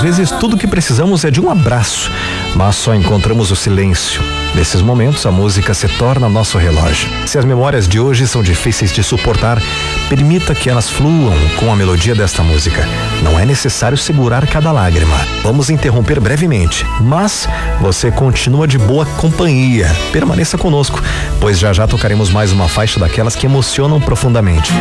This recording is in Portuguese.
vezes tudo que precisamos é de um abraço, mas só encontramos o silêncio. Nesses momentos, a música se torna nosso relógio. Se as memórias de hoje são difíceis de suportar, permita que elas fluam com a melodia desta música. Não é necessário segurar cada lágrima. Vamos interromper brevemente, mas você continua de boa companhia. Permaneça conosco, pois já já tocaremos mais uma faixa daquelas que emocionam profundamente.